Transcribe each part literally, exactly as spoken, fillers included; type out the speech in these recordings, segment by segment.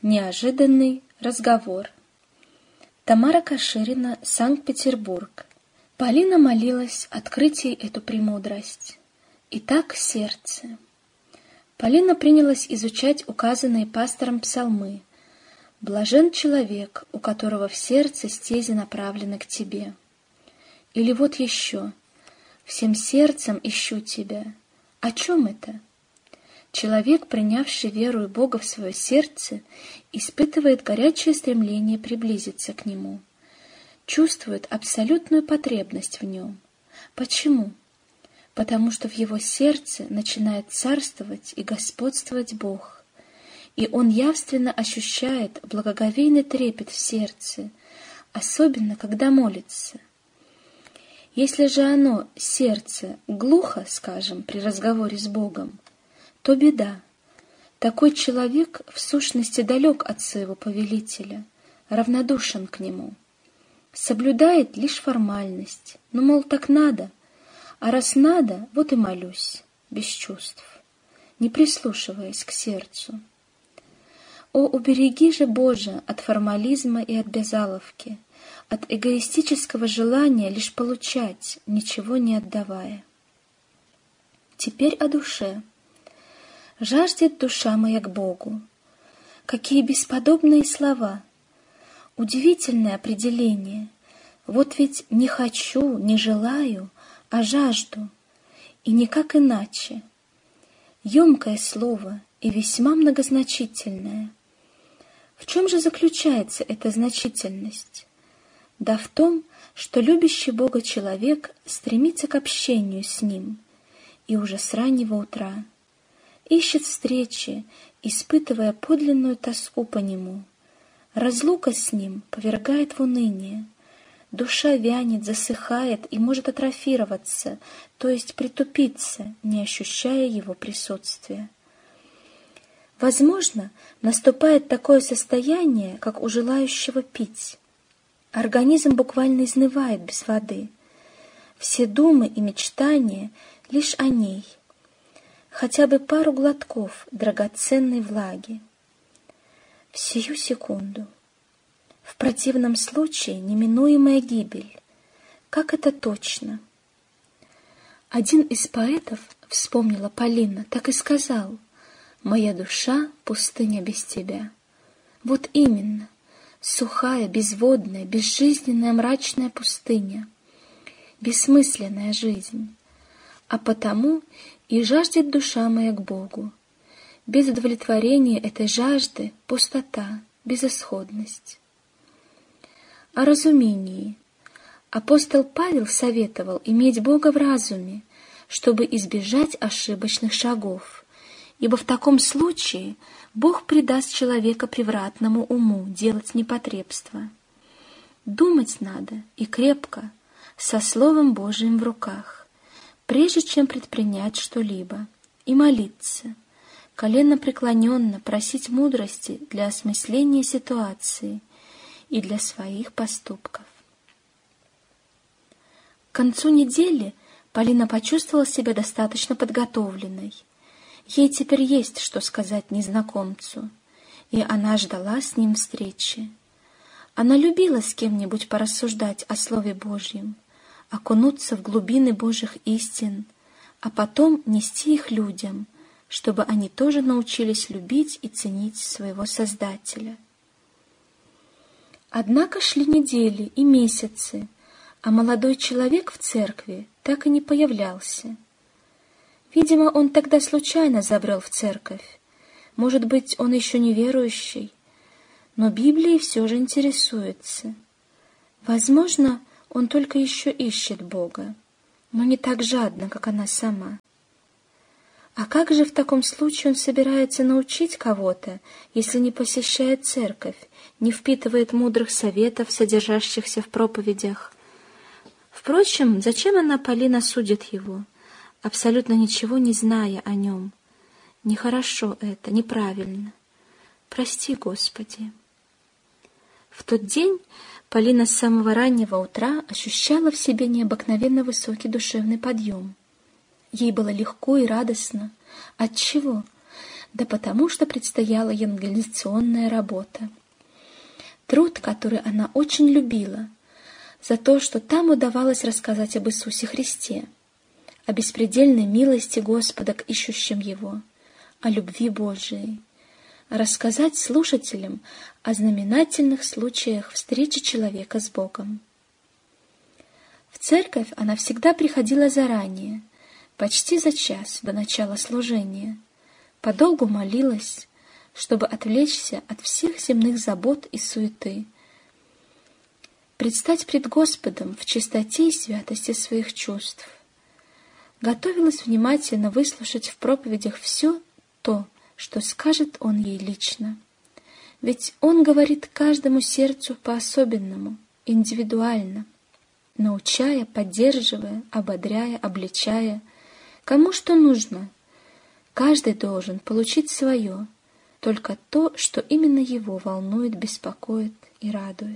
Неожиданный разговор. Тамара Каширина, Санкт-Петербург. Полина молилась открыть ей эту премудрость. Итак, сердце. Полина принялась изучать указанные пастором псалмы. «Блажен человек, у которого в сердце стези направлены к тебе». Или вот еще: «Всем сердцем ищу тебя». О чем это? Человек, принявший веру и Бога в свое сердце, испытывает горячее стремление приблизиться к Нему, чувствует абсолютную потребность в Нем. Почему? Потому что в его сердце начинает царствовать и господствовать Бог, и он явственно ощущает благоговейный трепет в сердце, особенно когда молится. Если же оно, сердце, глухо, скажем, при разговоре с Богом, то беда. Такой человек в сущности далек от своего повелителя, равнодушен к нему, соблюдает лишь формальность, ну, мол, так надо, а раз надо, вот и молюсь, без чувств, не прислушиваясь к сердцу. О, убереги же, Боже, от формализма и от безаловки, от эгоистического желания лишь получать, ничего не отдавая. Теперь о душе. Жаждет душа моя к Богу. Какие бесподобные слова! Удивительное определение. Вот ведь не хочу, не желаю, а жажду. И никак иначе. Емкое слово и весьма многозначительное. В чем же заключается эта значительность? Да в том, что любящий Бога человек стремится к общению с Ним, и уже с раннего утра ищет встречи, испытывая подлинную тоску по Нему. Разлука с Ним повергает в уныние. Душа вянет, засыхает и может атрофироваться, то есть притупиться, не ощущая Его присутствия. Возможно, наступает такое состояние, как у желающего пить. Организм буквально изнывает без воды. Все думы и мечтания лишь о ней. Хотя бы пару глотков драгоценной влаги. В сию секунду. В противном случае неминуемая гибель. Как это точно? Один из поэтов, вспомнила Полина, так и сказал: «Моя душа — пустыня без тебя». Вот именно, сухая, безводная, безжизненная, мрачная пустыня, бессмысленная жизнь. А потому и жаждет душа моя к Богу. Без удовлетворения этой жажды — пустота, безысходность. О разумении. Апостол Павел советовал иметь Бога в разуме, чтобы избежать ошибочных шагов, ибо в таком случае Бог предаст человека превратному уму делать непотребство. Думать надо и крепко, со Словом Божиим в руках, прежде чем предпринять что-либо, и молиться, коленопреклоненно просить мудрости для осмысления ситуации и для своих поступков. К концу недели Полина почувствовала себя достаточно подготовленной. Ей теперь есть что сказать незнакомцу, и она ждала с ним встречи. Она любила с кем-нибудь порассуждать о Слове Божьем, окунуться в глубины Божьих истин, а потом нести их людям, чтобы они тоже научились любить и ценить своего Создателя. Однако шли недели и месяцы, а молодой человек в церкви так и не появлялся. Видимо, он тогда случайно забрел в церковь. Может быть, он еще не верующий, но Библией все же интересуется. Возможно, он только еще ищет Бога, но не так жадно, как она сама. А как же в таком случае он собирается научить кого-то, если не посещает церковь, не впитывает мудрых советов, содержащихся в проповедях? Впрочем, зачем она, Полина, судит его, абсолютно ничего не зная о нем? Нехорошо это, неправильно. Прости, Господи. В тот день Полина с самого раннего утра ощущала в себе необыкновенно высокий душевный подъем. Ей было легко и радостно. Отчего? да потому что предстояла евангелизационная работа. Труд, который она очень любила, за то, что там удавалось рассказать об Иисусе Христе, о беспредельной милости Господа к ищущим Его, о любви Божией, рассказать слушателям о знаменательных случаях встречи человека с Богом. В церковь она всегда приходила заранее, почти за час до начала служения, подолгу молилась, чтобы отвлечься от всех земных забот и суеты, предстать пред Господом в чистоте и святости своих чувств. Готовилась внимательно выслушать в проповедях все то, что скажет Он ей лично. Ведь Он говорит каждому сердцу по-особенному, индивидуально, научая, поддерживая, ободряя, обличая, кому что нужно. Каждый должен получить свое, только то, что именно его волнует, беспокоит и радует.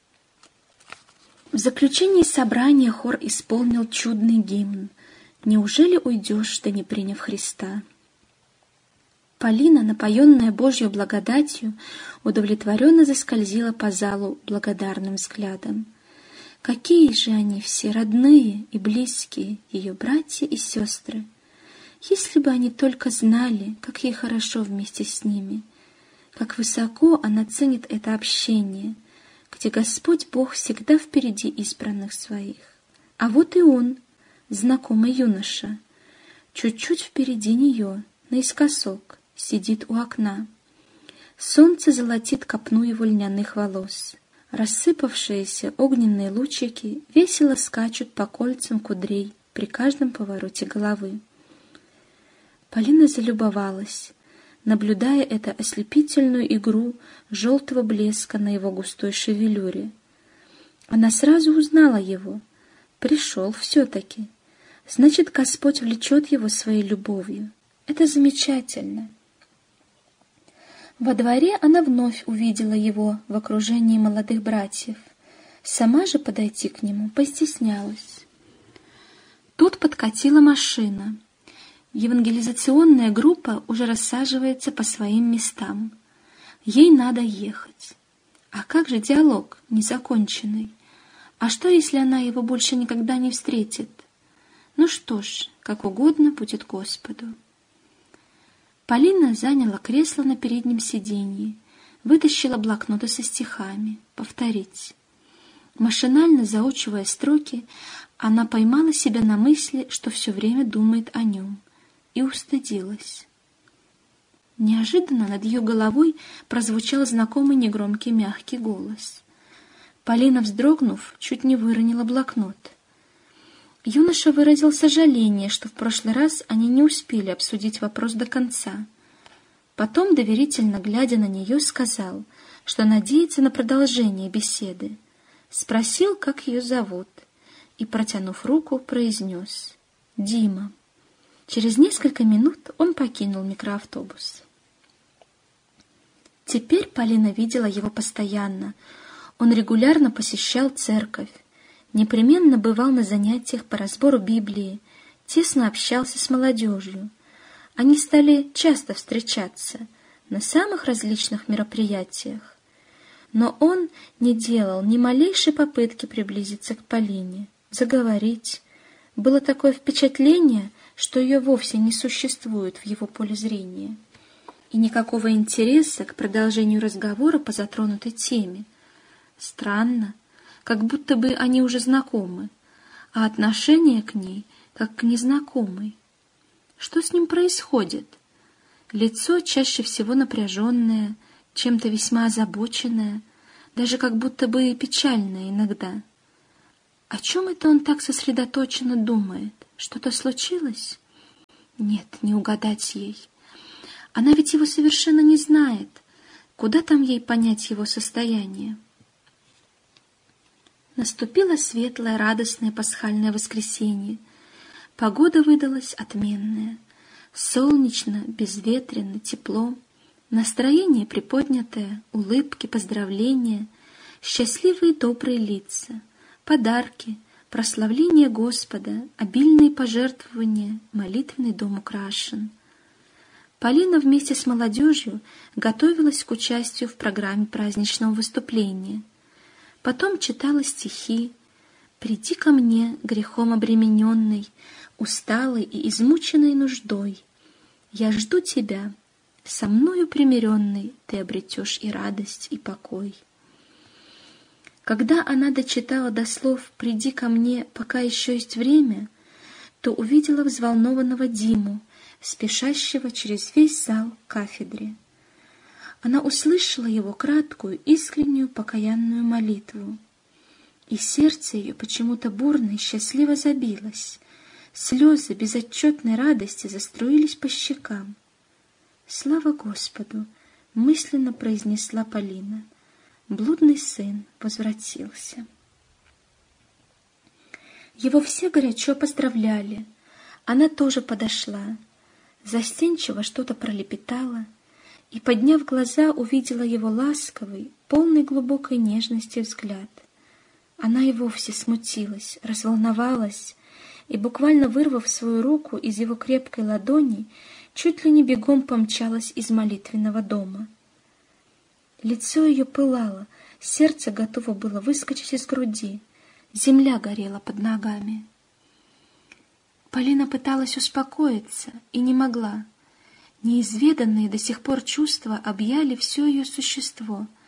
В заключении собрания хор исполнил чудный гимн «Неужели уйдешь ты, не приняв Христа?». Полина, напоенная Божью благодатью, удовлетворенно заскользила по залу благодарным взглядом. Какие же они все родные и близкие, ее братья и сестры! Если бы они только знали, как ей хорошо вместе с ними, как высоко она ценит это общение, где Господь Бог всегда впереди избранных своих. А вот и он, знакомый юноша, чуть-чуть впереди нее, наискосок, сидит у окна. Солнце золотит копну его льняных волос. Рассыпавшиеся огненные лучики весело скачут по кольцам кудрей при каждом повороте головы. Полина залюбовалась, наблюдая эту ослепительную игру желтого блеска на его густой шевелюре. Она сразу узнала его. Пришел все-таки. Значит, Господь влечет его своей любовью. Это замечательно. Во дворе она вновь увидела его в окружении молодых братьев. Сама же подойти к нему постеснялась. Тут подкатила машина. Евангелизационная группа уже рассаживается по своим местам. Ей надо ехать. А как же диалог незаконченный? А что, если она его больше никогда не встретит? Ну что ж, как угодно будет Господу. Полина заняла кресло на переднем сиденье, вытащила блокноты со стихами. Повторить. Машинально заучивая строки, она поймала себя на мысли, что все время думает о нем, и устыдилась. Неожиданно над ее головой прозвучал знакомый негромкий мягкий голос. Полина, вздрогнув, чуть не выронила блокнот. Юноша выразил сожаление, что в прошлый раз они не успели обсудить вопрос до конца. Потом, доверительно глядя на нее, сказал, что надеется на продолжение беседы. Спросил, как ее зовут, и, протянув руку, произнес «Дима». Через несколько минут он покинул микроавтобус. Теперь Полина видела его постоянно. Он регулярно посещал церковь, непременно бывал на занятиях по разбору Библии, тесно общался с молодежью. Они стали часто встречаться на самых различных мероприятиях. Но он не делал ни малейшей попытки приблизиться к Полине, заговорить. Было такое впечатление, что ее вовсе не существует в его поле зрения, и никакого интереса к продолжению разговора по затронутой теме. Странно, как будто бы они уже знакомы, а отношение к ней как к незнакомой. Что с ним происходит? Лицо чаще всего напряженное, чем-то весьма озабоченное, даже как будто бы печальное иногда. О чем это он так сосредоточенно думает? Что-то случилось? Нет, не угадать ей. Она ведь его совершенно не знает. Куда там ей понять его состояние? Наступило светлое, радостное пасхальное воскресенье. Погода выдалась отменная. Солнечно, безветренно, тепло. Настроение приподнятое, улыбки, поздравления, счастливые добрые лица, подарки, прославление Господа, обильные пожертвования, молитвенный дом украшен. Полина вместе с молодежью готовилась к участию в программе праздничного выступления. Потом читала стихи: «Приди ко мне, грехом обремененный, усталый и измученный нуждой. Я жду тебя, со мною примиренный, ты обретешь и радость, и покой». Когда она дочитала до слов «Приди ко мне, пока еще есть время», то увидела взволнованного Диму, спешащего через весь зал к кафедре. Она услышала его краткую, искреннюю, покаянную молитву. И сердце ее почему-то бурно и счастливо забилось. Слезы безотчетной радости заструились по щекам. «Слава Господу!» — мысленно произнесла Полина. Блудный сын возвратился. Его все горячо поздравляли. Она тоже подошла, застенчиво что-то пролепетала и, подняв глаза, увидела его ласковый, полный глубокой нежности взгляд. Она и вовсе смутилась, разволновалась и, буквально вырвав свою руку из его крепкой ладони, чуть ли не бегом помчалась из молитвенного дома. Лицо ее пылало, сердце готово было выскочить из груди, земля горела под ногами. Полина пыталась успокоиться и не могла. Неизведанные до сих пор чувства объяли все ее существо —